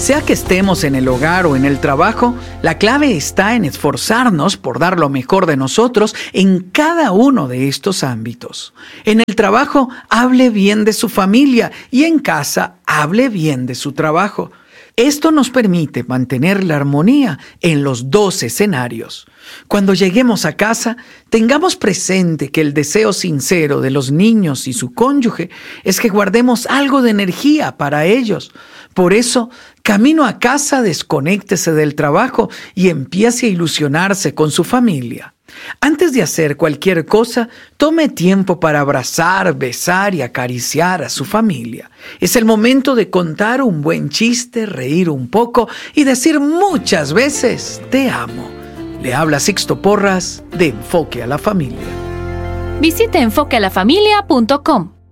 Sea que estemos en el hogar o en el trabajo, la clave está en esforzarnos por dar lo mejor de nosotros en cada uno de estos ámbitos. En el trabajo, hable bien de su familia y en casa, hable bien de su trabajo. Esto nos permite mantener la armonía en los dos escenarios. Cuando lleguemos a casa, tengamos presente que el deseo sincero de los niños y su cónyuge es que guardemos algo de energía para ellos. Por eso, camino a casa, desconéctese del trabajo y empiece a ilusionarse con su familia. Antes de hacer cualquier cosa, tome tiempo para abrazar, besar y acariciar a su familia. Es el momento de contar un buen chiste, reír un poco y decir muchas veces, te amo. Le habla Sixto Porras de Enfoque a la Familia. Visite enfoquealafamilia.com.